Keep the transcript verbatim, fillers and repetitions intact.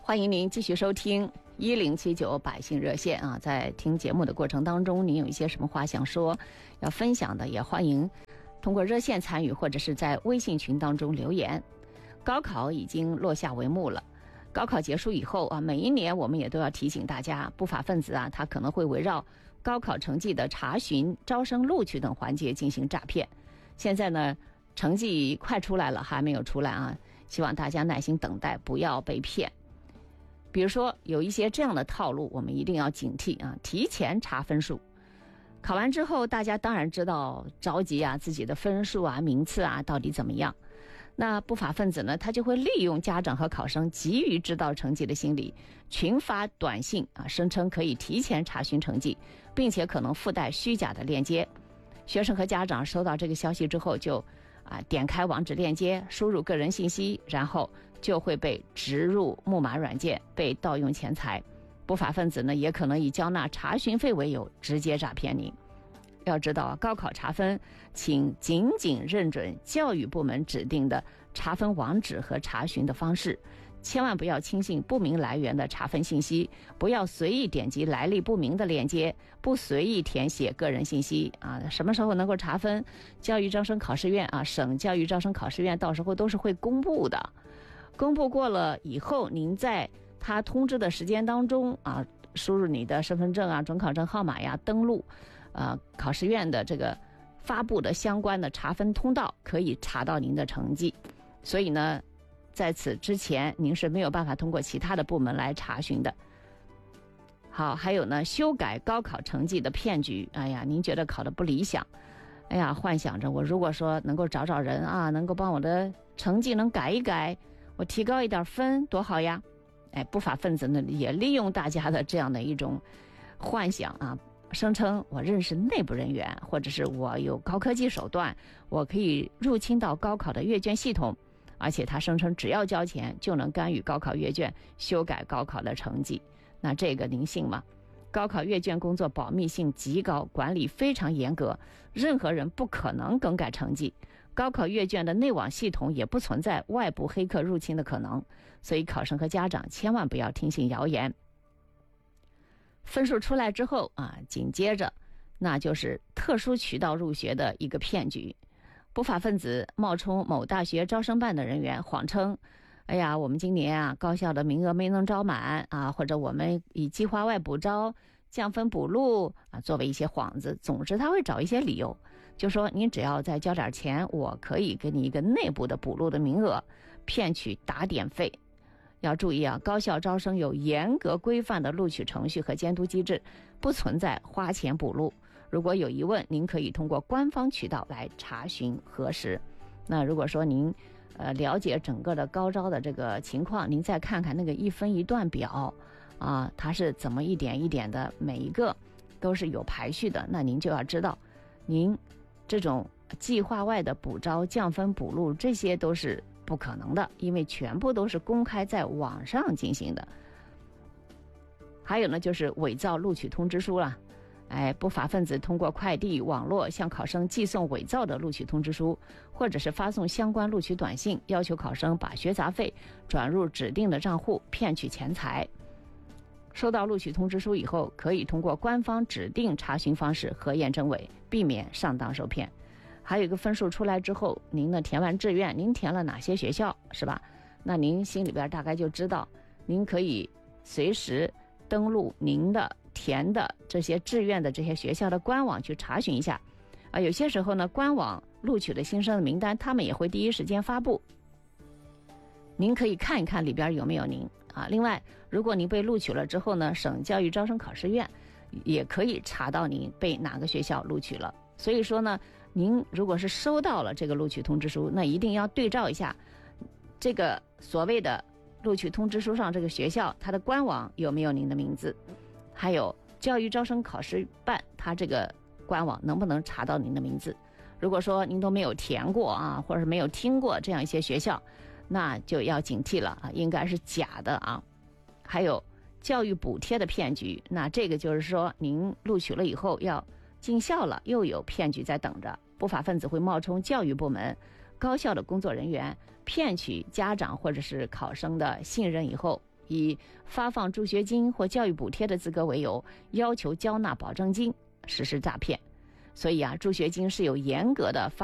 欢迎您继续收听一零七九百姓热线啊！在听节目的过程当中，您有一些什么话想说、要分享的，也欢迎通过热线参与，或者是在微信群当中留言。高考已经落下帷幕了，高考结束以后啊，每一年我们也都要提醒大家，不法分子啊，他可能会围绕高考成绩的查询、招生录取等环节进行诈骗。现在呢，成绩快出来了，还没有出来啊，希望大家耐心等待，不要被骗。比如说有一些这样的套路，我们一定要警惕啊！提前查分数，考完之后，大家当然知道着急啊，自己的分数啊、名次啊到底怎么样。那不法分子呢，他就会利用家长和考生急于知道成绩的心理，群发短信啊，声称可以提前查询成绩，并且可能附带虚假的链接。学生和家长收到这个消息之后就啊，点开网址链接，输入个人信息，然后就会被植入木马软件，被盗用钱财。不法分子呢，也可能以交纳查询费为由，直接诈骗您。要知道，高考查分，请紧紧认准教育部门指定的查分网址和查询的方式，千万不要轻信不明来源的查分信息，不要随意点击来历不明的链接，不随意填写个人信息啊！什么时候能够查分？教育招生考试院啊，省教育招生考试院到时候都是会公布的。公布过了以后，您在他通知的时间当中啊，输入你的身份证啊、准考证号码呀，登录啊考试院的这个发布的相关的查分通道，可以查到您的成绩。所以呢，在此之前，您是没有办法通过其他的部门来查询的。好，还有呢，修改高考成绩的骗局。哎呀，您觉得考得不理想，哎呀，幻想着我如果说能够找找人啊，能够帮我的成绩能改一改，我提高一点分，多好呀！哎，不法分子呢也利用大家的这样的一种幻想啊，声称我认识内部人员，或者是我有高科技手段，我可以入侵到高考的阅卷系统。而且他声称只要交钱就能干预高考阅卷，修改高考的成绩。那这个您信吗？高考阅卷工作保密性极高，管理非常严格，任何人不可能更改成绩。高考阅卷的内网系统也不存在外部黑客入侵的可能，所以考生和家长千万不要听信谣言。分数出来之后啊，紧接着那就是特殊渠道入学的一个骗局。不法分子冒充某大学招生办的人员，谎称哎呀，我们今年啊高校的名额没能招满啊，或者我们以计划外补招、降分补录啊作为一些幌子。总之他会找一些理由，就说你只要再交点钱，我可以给你一个内部的补录的名额，骗取打点费。要注意啊，高校招生有严格规范的录取程序和监督机制，不存在花钱补录。如果有疑问，您可以通过官方渠道来查询核实。那如果说您呃了解整个的高招的这个情况，您再看看那个一分一段表啊，它是怎么一点一点的，每一个都是有排序的，那您就要知道，您这种计划外的补招、降分补录，这些都是不可能的，因为全部都是公开在网上进行的。还有呢，就是伪造录取通知书了。哎，不法分子通过快递网络向考生寄送伪造的录取通知书，或者是发送相关录取短信，要求考生把学杂费转入指定的账户，骗取钱财。收到录取通知书以后，可以通过官方指定查询方式核验真伪，避免上当受骗。还有一个分数出来之后，您呢填完志愿，您填了哪些学校，是吧？那您心里边大概就知道，您可以随时登录您的填的这些志愿的这些学校的官网去查询一下啊。有些时候呢，官网录取的新生的名单，他们也会第一时间发布，您可以看一看里边有没有您啊。另外，如果您被录取了之后呢，省教育招生考试院也可以查到您被哪个学校录取了。所以说呢，您如果是收到了这个录取通知书，那一定要对照一下这个所谓的录取通知书上这个学校它的官网有没有您的名字，还有教育招生考试办它这个官网能不能查到您的名字。如果说您都没有填过啊，或者是没有听过这样一些学校，那就要警惕了啊，应该是假的啊。还有教育补贴的骗局，那这个就是说您录取了以后要进校了，又有骗局在等着。不法分子会冒充教育部门、高校的工作人员，骗取家长或者是考生的信任以后， 以发放助学金或教育补贴的资格为由，要求交纳保证金，实施诈骗。所以啊，助学金是有严格的发